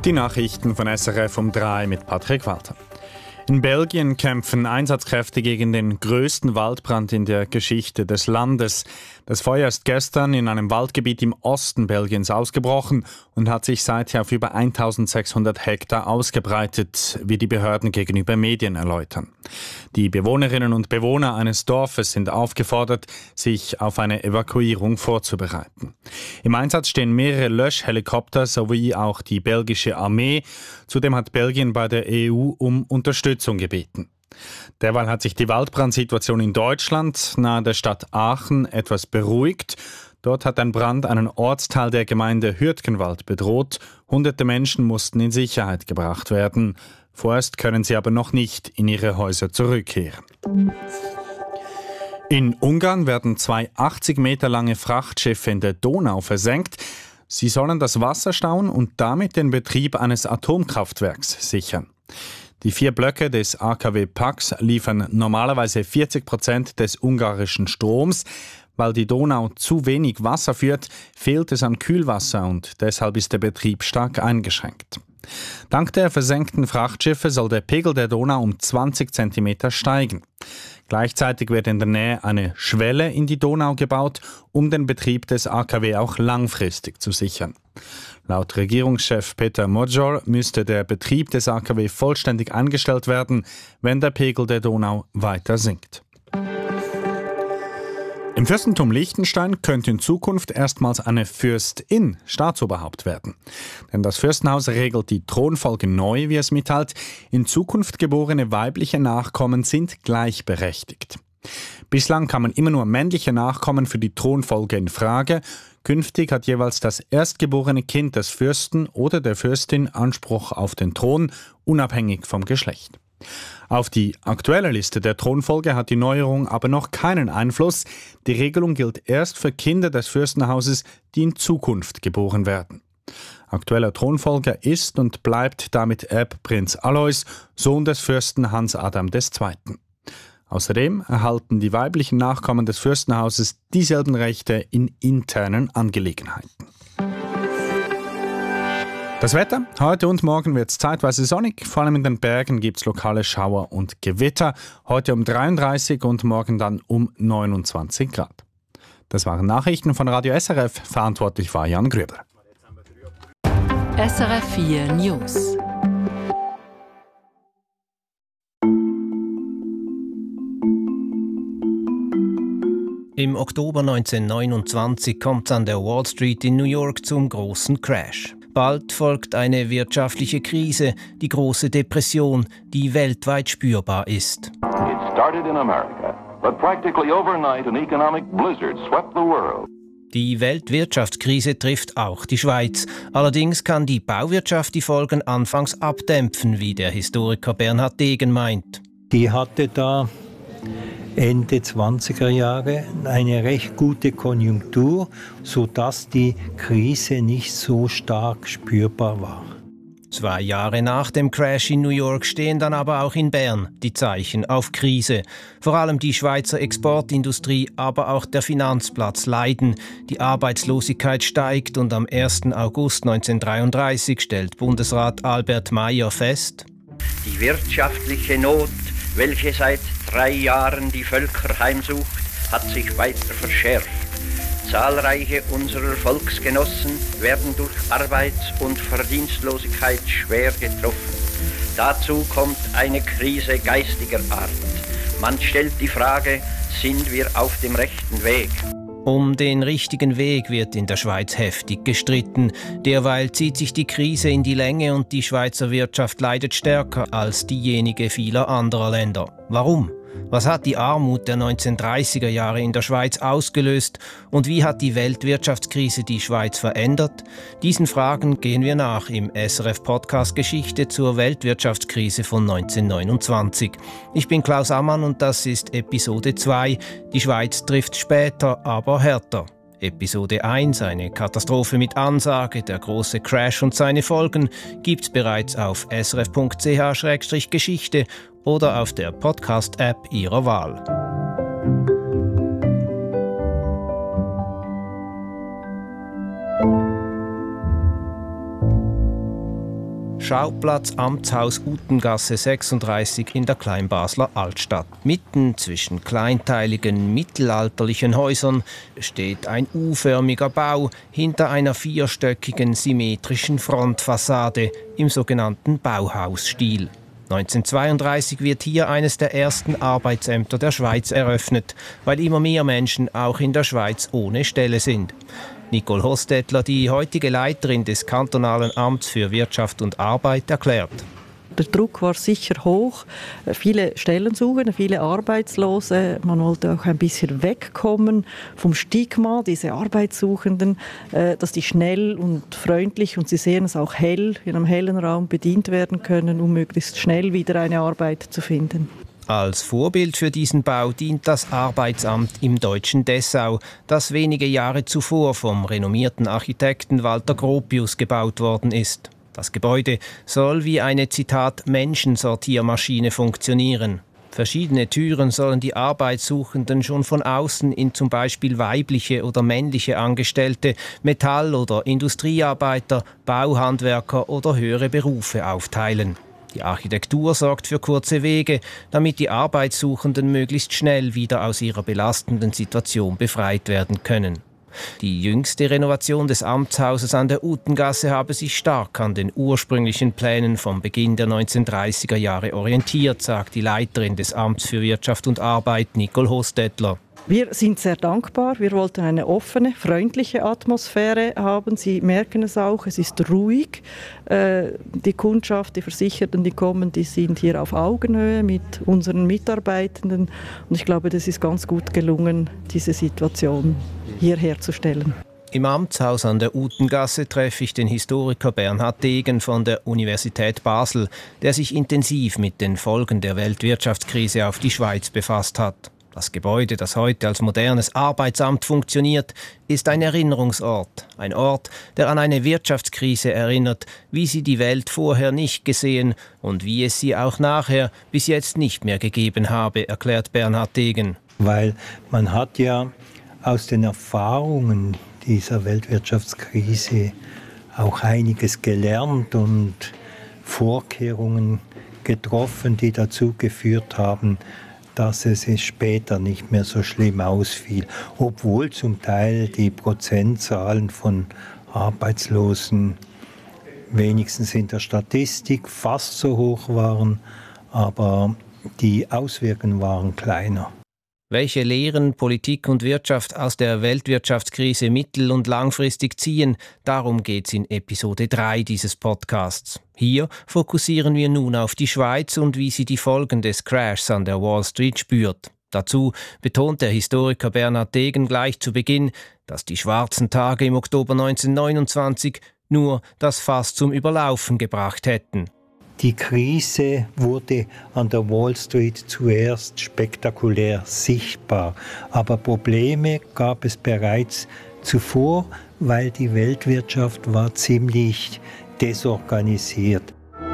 Die Nachrichten von SRF um 3 mit Patrick Walter. In Belgien kämpfen Einsatzkräfte gegen den größten Waldbrand in der Geschichte des Landes. Das Feuer ist gestern in einem Waldgebiet im Osten Belgiens ausgebrochen und hat sich seither auf über 1600 Hektar ausgebreitet, wie die Behörden gegenüber Medien erläutern. Die Bewohnerinnen und Bewohner eines Dorfes sind aufgefordert, sich auf eine Evakuierung vorzubereiten. Im Einsatz stehen mehrere Löschhelikopter sowie auch die belgische Armee. Zudem hat Belgien bei der EU um Unterstützung gebeten. Derweil hat sich die Waldbrandsituation in Deutschland nahe der Stadt Aachen etwas beruhigt. Dort hat ein Brand einen Ortsteil der Gemeinde Hürtgenwald bedroht. Hunderte Menschen mussten in Sicherheit gebracht werden. Vorerst können sie aber noch nicht in ihre Häuser zurückkehren. In Ungarn werden 2 80 Meter lange Frachtschiffe in der Donau versenkt. Sie sollen das Wasser stauen und damit den Betrieb eines Atomkraftwerks sichern. Die 4 Blöcke des AKW Pax liefern normalerweise 40% des ungarischen Stroms. Weil die Donau zu wenig Wasser führt, fehlt es an Kühlwasser und deshalb ist der Betrieb stark eingeschränkt. Dank der versenkten Frachtschiffe soll der Pegel der Donau um 20 cm steigen. Gleichzeitig wird in der Nähe eine Schwelle in die Donau gebaut, um den Betrieb des AKW auch langfristig zu sichern. Laut Regierungschef Peter Major müsste der Betrieb des AKW vollständig eingestellt werden, wenn der Pegel der Donau weiter sinkt. Im Fürstentum Liechtenstein könnte in Zukunft erstmals eine Fürstin Staatsoberhaupt werden. Denn das Fürstenhaus regelt die Thronfolge neu, wie es mitteilt. In Zukunft geborene weibliche Nachkommen sind gleichberechtigt. Bislang kamen immer nur männliche Nachkommen für die Thronfolge in Frage. Künftig hat jeweils das erstgeborene Kind des Fürsten oder der Fürstin Anspruch auf den Thron, unabhängig vom Geschlecht. Auf die aktuelle Liste der Thronfolge hat die Neuerung aber noch keinen Einfluss. Die Regelung gilt erst für Kinder des Fürstenhauses, die in Zukunft geboren werden. Aktueller Thronfolger ist und bleibt damit Erbprinz Alois, Sohn des Fürsten Hans Adam II. Außerdem erhalten die weiblichen Nachkommen des Fürstenhauses dieselben Rechte in internen Angelegenheiten. Das Wetter: Heute und morgen wird es zeitweise sonnig, vor allem in den Bergen gibt es lokale Schauer und Gewitter. Heute um 33 und morgen dann um 29 Grad. Das waren Nachrichten von Radio SRF, verantwortlich war Jan Grübler. SRF 4 News. Im Oktober 1929 kommt es an der Wall Street in New York zum großen Crash. Bald folgt eine wirtschaftliche Krise, die große Depression, die weltweit spürbar ist. It started in America, but practically overnight an economic blizzard swept the world. Die Weltwirtschaftskrise trifft auch die Schweiz. Allerdings kann die Bauwirtschaft die Folgen anfangs abdämpfen, wie der Historiker Bernhard Degen meint. Die hatte da Ende 20er Jahre eine recht gute Konjunktur, sodass die Krise nicht so stark spürbar war. 2 Jahre nach dem Crash in New York stehen dann aber auch in Bern die Zeichen auf Krise. Vor allem die Schweizer Exportindustrie, aber auch der Finanzplatz leiden. Die Arbeitslosigkeit steigt und am 1. August 1933 stellt Bundesrat Albert Mayer fest: Die wirtschaftliche Not, welche seit 3 Jahren die Völker heimsucht, hat sich weiter verschärft. Zahlreiche unserer Volksgenossen werden durch Arbeits- und Verdienstlosigkeit schwer getroffen. Dazu kommt eine Krise geistiger Art. Man stellt die Frage, sind wir auf dem rechten Weg? Um den richtigen Weg wird in der Schweiz heftig gestritten. Derweil zieht sich die Krise in die Länge und die Schweizer Wirtschaft leidet stärker als diejenige vieler anderer Länder. Warum? Was hat die Armut der 1930er Jahre in der Schweiz ausgelöst und wie hat die Weltwirtschaftskrise die Schweiz verändert? Diesen Fragen gehen wir nach im SRF-Podcast Geschichte zur Weltwirtschaftskrise von 1929. Ich bin Klaus Ammann und das ist Episode 2. Die Schweiz trifft später, aber härter. Episode 1, eine Katastrophe mit Ansage, der große Crash und seine Folgen, gibt's bereits auf srf.ch/Geschichte oder auf der Podcast-App Ihrer Wahl. Schauplatz Amtshaus Utengasse 36 in der Kleinbasler Altstadt. Mitten zwischen kleinteiligen mittelalterlichen Häusern steht ein U-förmiger Bau hinter einer vierstöckigen symmetrischen Frontfassade im sogenannten Bauhausstil. 1932 wird hier eines der ersten Arbeitsämter der Schweiz eröffnet, weil immer mehr Menschen auch in der Schweiz ohne Stelle sind. Nicole Hostetler, die heutige Leiterin des kantonalen Amts für Wirtschaft und Arbeit, erklärt. Der Druck war sicher hoch. Viele Stellen suchen, viele Arbeitslose. Man wollte auch ein bisschen wegkommen vom Stigma, diese Arbeitssuchenden, dass die schnell und freundlich, und Sie sehen es auch hell, in einem hellen Raum bedient werden können, um möglichst schnell wieder eine Arbeit zu finden. Als Vorbild für diesen Bau dient das Arbeitsamt im deutschen Dessau, das wenige Jahre zuvor vom renommierten Architekten Walter Gropius gebaut worden ist. Das Gebäude soll wie eine, Zitat, Menschensortiermaschine funktionieren. Verschiedene Türen sollen die Arbeitssuchenden schon von außen in zum Beispiel weibliche oder männliche Angestellte, Metall- oder Industriearbeiter, Bauhandwerker oder höhere Berufe aufteilen. Die Architektur sorgt für kurze Wege, damit die Arbeitssuchenden möglichst schnell wieder aus ihrer belastenden Situation befreit werden können. Die jüngste Renovation des Amtshauses an der Utengasse habe sich stark an den ursprünglichen Plänen vom Beginn der 1930er Jahre orientiert, sagt die Leiterin des Amts für Wirtschaft und Arbeit, Nicole Hostetler. Wir sind sehr dankbar. Wir wollten eine offene, freundliche Atmosphäre haben. Sie merken es auch, es ist ruhig. Die Kundschaft, die Versicherten, die kommen, die sind hier auf Augenhöhe mit unseren Mitarbeitenden. Und ich glaube, das ist ganz gut gelungen, diese Situation hier herzustellen. Im Amtshaus an der Utengasse treffe ich den Historiker Bernhard Degen von der Universität Basel, der sich intensiv mit den Folgen der Weltwirtschaftskrise auf die Schweiz befasst hat. Das Gebäude, das heute als modernes Arbeitsamt funktioniert, ist ein Erinnerungsort. Ein Ort, der an eine Wirtschaftskrise erinnert, wie sie die Welt vorher nicht gesehen und wie es sie auch nachher bis jetzt nicht mehr gegeben habe, erklärt Bernhard Degen. Weil man hat ja aus den Erfahrungen dieser Weltwirtschaftskrise auch einiges gelernt und Vorkehrungen getroffen, die dazu geführt haben, dass es später nicht mehr so schlimm ausfiel, obwohl zum Teil die Prozentzahlen von Arbeitslosen wenigstens in der Statistik fast so hoch waren, aber die Auswirkungen waren kleiner. Welche Lehren Politik und Wirtschaft aus der Weltwirtschaftskrise mittel- und langfristig ziehen, darum geht's in Episode 3 dieses Podcasts. Hier fokussieren wir nun auf die Schweiz und wie sie die Folgen des Crashs an der Wall Street spürt. Dazu betont der Historiker Bernhard Degen gleich zu Beginn, dass die schwarzen Tage im Oktober 1929 nur das Fass zum Überlaufen gebracht hätten. Die Krise wurde an der Wall Street zuerst spektakulär sichtbar, aber Probleme gab es bereits zuvor, weil die Weltwirtschaft war ziemlich desorganisiert.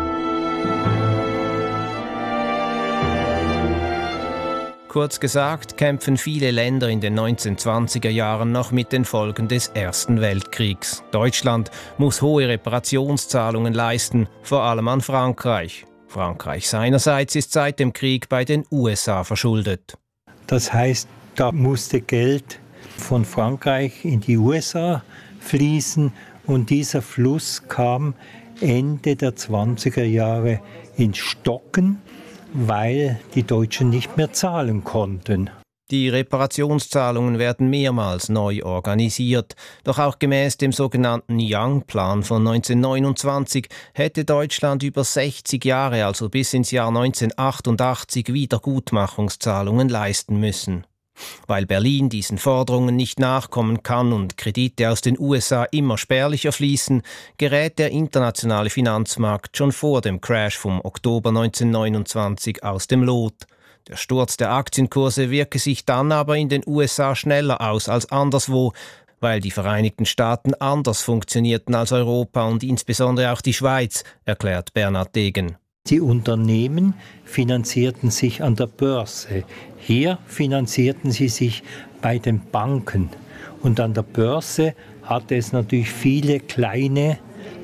Kurz gesagt, kämpfen viele Länder in den 1920er Jahren noch mit den Folgen des Ersten Weltkriegs. Deutschland muss hohe Reparationszahlungen leisten, vor allem an Frankreich. Frankreich seinerseits ist seit dem Krieg bei den USA verschuldet. Das heißt, da musste Geld von Frankreich in die USA fließen und dieser Fluss kam Ende der 20er Jahre ins Stocken, weil die Deutschen nicht mehr zahlen konnten. Die Reparationszahlungen werden mehrmals neu organisiert. Doch auch gemäß dem sogenannten Young-Plan von 1929 hätte Deutschland über 60 Jahre, also bis ins Jahr 1988, Wiedergutmachungszahlungen leisten müssen. Weil Berlin diesen Forderungen nicht nachkommen kann und Kredite aus den USA immer spärlicher fließen, gerät der internationale Finanzmarkt schon vor dem Crash vom Oktober 1929 aus dem Lot. Der Sturz der Aktienkurse wirke sich dann aber in den USA schneller aus als anderswo, weil die Vereinigten Staaten anders funktionierten als Europa und insbesondere auch die Schweiz, erklärt Bernhard Degen. Die Unternehmen finanzierten sich an der Börse. Hier finanzierten sie sich bei den Banken. Und an der Börse hatte es natürlich viele kleine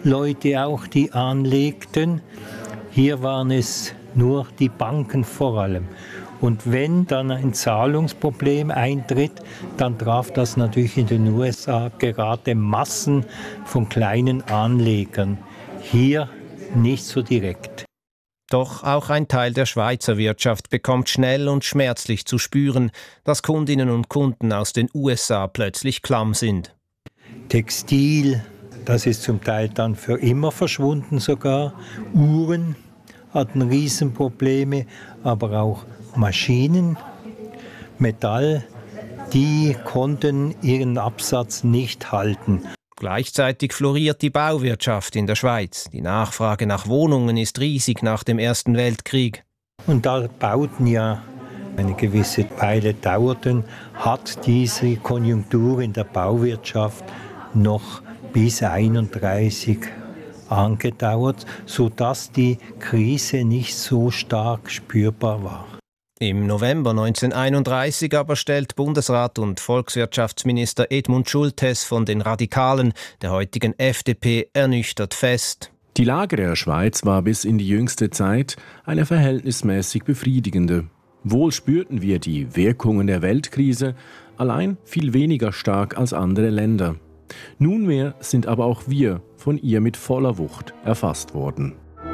Leute auch, die anlegten. Hier waren es nur die Banken vor allem. Und wenn dann ein Zahlungsproblem eintritt, dann traf das natürlich in den USA gerade Massen von kleinen Anlegern. Hier nicht so direkt. Doch auch ein Teil der Schweizer Wirtschaft bekommt schnell und schmerzlich zu spüren, dass Kundinnen und Kunden aus den USA plötzlich klamm sind. Textil, das ist zum Teil dann für immer verschwunden sogar. Uhren hatten Riesenprobleme, aber auch Maschinen, Metall, die konnten ihren Absatz nicht halten. Gleichzeitig floriert die Bauwirtschaft in der Schweiz. Die Nachfrage nach Wohnungen ist riesig nach dem Ersten Weltkrieg. Und da Bauten ja eine gewisse Weile dauerten, hat diese Konjunktur in der Bauwirtschaft noch bis 1931 angedauert, sodass die Krise nicht so stark spürbar war. Im November 1931 aber stellt Bundesrat und Volkswirtschaftsminister Edmund Schulthess von den Radikalen, der heutigen FDP, ernüchtert fest: Die Lage der Schweiz war bis in die jüngste Zeit eine verhältnismäßig befriedigende. Wohl spürten wir die Wirkungen der Weltkrise, allein viel weniger stark als andere Länder. Nunmehr sind aber auch wir von ihr mit voller Wucht erfasst worden.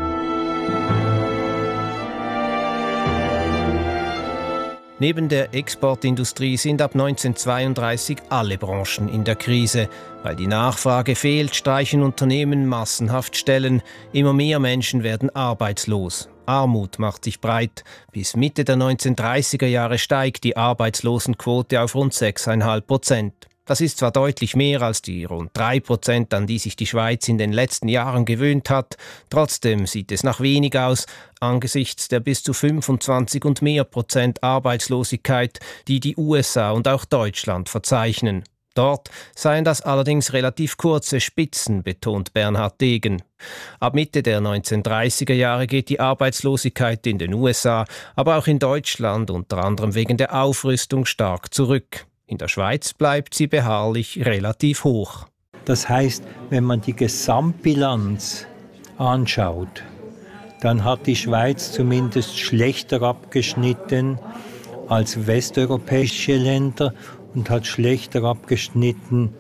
Neben der Exportindustrie sind ab 1932 alle Branchen in der Krise. Weil die Nachfrage fehlt, streichen Unternehmen massenhaft Stellen. Immer mehr Menschen werden arbeitslos. Armut macht sich breit. Bis Mitte der 1930er Jahre steigt die Arbeitslosenquote auf rund 6,5%. Das ist zwar deutlich mehr als die rund 3%, an die sich die Schweiz in den letzten Jahren gewöhnt hat, trotzdem sieht es nach wenig aus, angesichts der bis zu 25 und mehr Prozent Arbeitslosigkeit, die die USA und auch Deutschland verzeichnen. Dort seien das allerdings relativ kurze Spitzen, betont Bernhard Degen. Ab Mitte der 1930er Jahre geht die Arbeitslosigkeit in den USA, aber auch in Deutschland unter anderem wegen der Aufrüstung stark zurück. In der Schweiz bleibt sie beharrlich relativ hoch. Das heißt, wenn man die Gesamtbilanz anschaut, dann hat die Schweiz zumindest schlechter abgeschnitten als westeuropäische Länder und hat schlechter abgeschnitten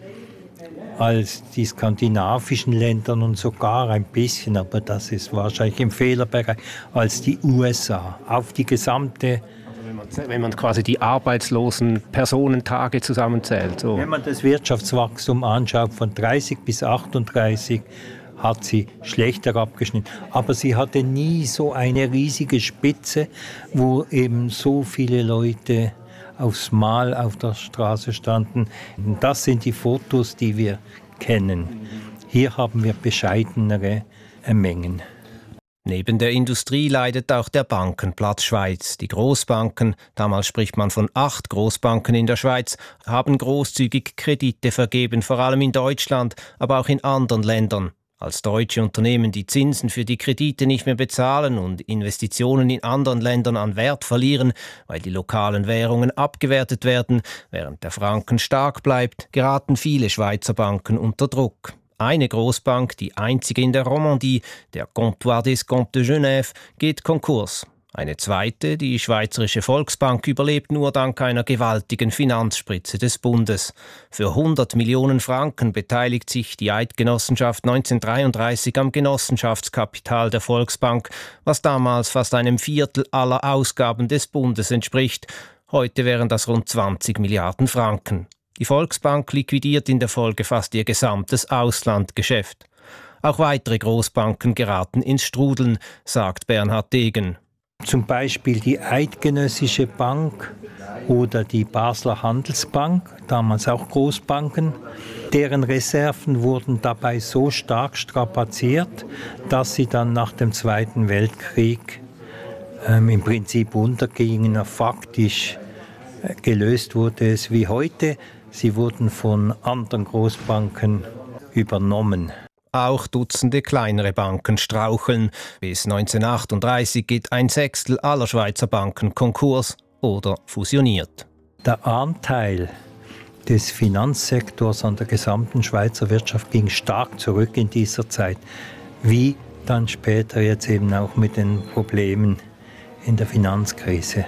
als die skandinavischen Länder und sogar ein bisschen, aber das ist wahrscheinlich im Fehlerbereich, als die USA auf die gesamte. Wenn man quasi die arbeitslosen Personentage zusammenzählt. So. Wenn man das Wirtschaftswachstum anschaut von 30 bis 38, hat sie schlechter abgeschnitten. Aber sie hatte nie so eine riesige Spitze, wo eben so viele Leute aufs Mal auf der Straße standen. Das sind die Fotos, die wir kennen. Hier haben wir bescheidenere Mengen. Neben der Industrie leidet auch der Bankenplatz Schweiz. Die Großbanken, damals spricht man von 8 Großbanken in der Schweiz, haben großzügig Kredite vergeben, vor allem in Deutschland, aber auch in anderen Ländern. Als deutsche Unternehmen die Zinsen für die Kredite nicht mehr bezahlen und Investitionen in anderen Ländern an Wert verlieren, weil die lokalen Währungen abgewertet werden, während der Franken stark bleibt, geraten viele Schweizer Banken unter Druck. Eine Großbank, die einzige in der Romandie, der Comptoir des Comptes de Genève, geht Konkurs. Eine zweite, die Schweizerische Volksbank, überlebt nur dank einer gewaltigen Finanzspritze des Bundes. Für 100 Millionen Franken beteiligt sich die Eidgenossenschaft 1933 am Genossenschaftskapital der Volksbank, was damals fast einem Viertel aller Ausgaben des Bundes entspricht. Heute wären das rund 20 Milliarden Franken. Die Volksbank liquidiert in der Folge fast ihr gesamtes Auslandgeschäft. Auch weitere Großbanken geraten ins Strudeln, sagt Bernhard Degen. Zum Beispiel die Eidgenössische Bank oder die Basler Handelsbank, damals auch Großbanken. Deren Reserven wurden dabei so stark strapaziert, dass sie dann nach dem Zweiten Weltkrieg im Prinzip untergingen. Faktisch gelöst wurde es wie heute. Sie wurden von anderen Großbanken übernommen. Auch Dutzende kleinere Banken straucheln. Bis 1938 geht 1/6 aller Schweizer Banken Konkurs oder fusioniert. Der Anteil des Finanzsektors an der gesamten Schweizer Wirtschaft ging stark zurück in dieser Zeit, wie dann später jetzt eben auch mit den Problemen in der Finanzkrise.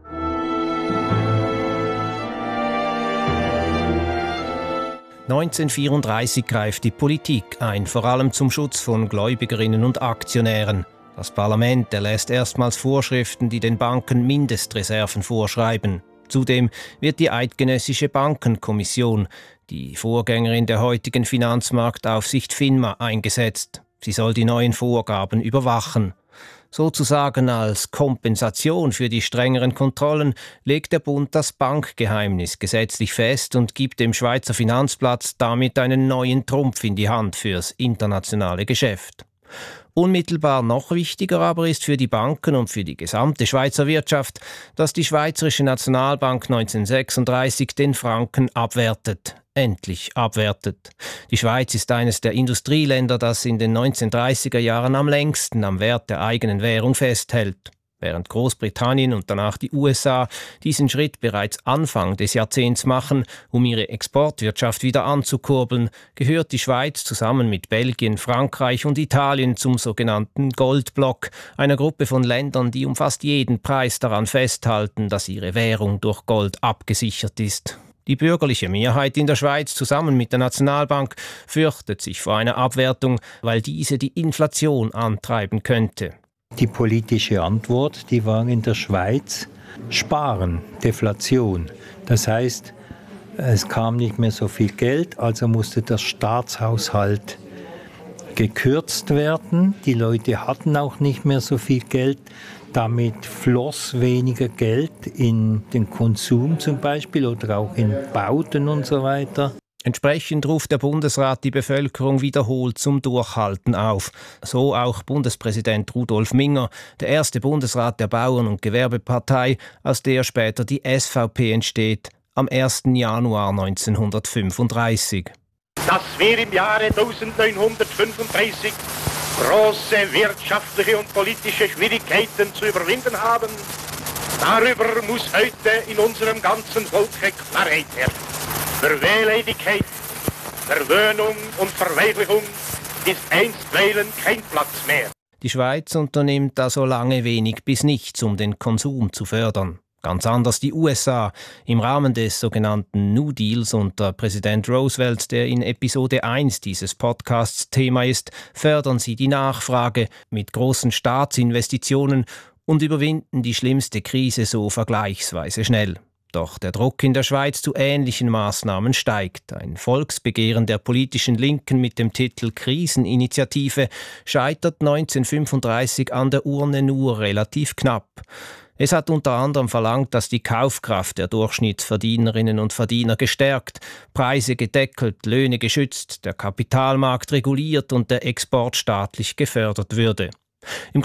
(1934) greift die Politik ein, vor allem zum Schutz von Gläubigerinnen und Aktionären. Das Parlament erlässt erstmals Vorschriften, die den Banken Mindestreserven vorschreiben. Zudem wird die Eidgenössische Bankenkommission, die Vorgängerin der heutigen Finanzmarktaufsicht FINMA, eingesetzt. Sie soll die neuen Vorgaben überwachen. Sozusagen als Kompensation für die strengeren Kontrollen legt der Bund das Bankgeheimnis gesetzlich fest und gibt dem Schweizer Finanzplatz damit einen neuen Trumpf in die Hand fürs internationale Geschäft. Unmittelbar noch wichtiger aber ist für die Banken und für die gesamte Schweizer Wirtschaft, dass die Schweizerische Nationalbank 1936 den Franken abwertet. Endlich abwertet. Die Schweiz ist eines der Industrieländer, das in den 1930er Jahren am längsten am Wert der eigenen Währung festhält. Während Großbritannien und danach die USA diesen Schritt bereits Anfang des Jahrzehnts machen, um ihre Exportwirtschaft wieder anzukurbeln, gehört die Schweiz zusammen mit Belgien, Frankreich und Italien zum sogenannten Goldblock, einer Gruppe von Ländern, die um fast jeden Preis daran festhalten, dass ihre Währung durch Gold abgesichert ist. Die bürgerliche Mehrheit in der Schweiz zusammen mit der Nationalbank fürchtet sich vor einer Abwertung, weil diese die Inflation antreiben könnte. Die politische Antwort, die war in der Schweiz Sparen, Deflation. Das heißt, es kam nicht mehr so viel Geld, also musste der Staatshaushalt gekürzt werden. Die Leute hatten auch nicht mehr so viel Geld. Damit floss weniger Geld in den Konsum zum Beispiel oder auch in Bauten und so weiter. Entsprechend ruft der Bundesrat die Bevölkerung wiederholt zum Durchhalten auf. So auch Bundespräsident Rudolf Minger, der erste Bundesrat der Bauern- und Gewerbepartei, aus der später die SVP entsteht, am 1. Januar 1935. Dass wir im Jahre 1935 große wirtschaftliche und politische Schwierigkeiten zu überwinden haben, darüber muss heute in unserem ganzen Volke Klarheit herrschen. Für Wehleidigkeit, Verwöhnung und Verweichlichung ist einstweilen kein Platz mehr. Die Schweiz unternimmt also lange wenig bis nichts, um den Konsum zu fördern. Ganz anders die USA. Im Rahmen des sogenannten New Deals unter Präsident Roosevelt, der in Episode 1 dieses Podcasts Thema ist, fördern sie die Nachfrage mit großen Staatsinvestitionen und überwinden die schlimmste Krise so vergleichsweise schnell. Doch der Druck in der Schweiz zu ähnlichen Maßnahmen steigt. Ein Volksbegehren der politischen Linken mit dem Titel Kriseninitiative scheitert 1935 an der Urne nur relativ knapp. Es hat unter anderem verlangt, dass die Kaufkraft der Durchschnittsverdienerinnen und Verdiener gestärkt, Preise gedeckelt, Löhne geschützt, der Kapitalmarkt reguliert und der Export staatlich gefördert würde. Im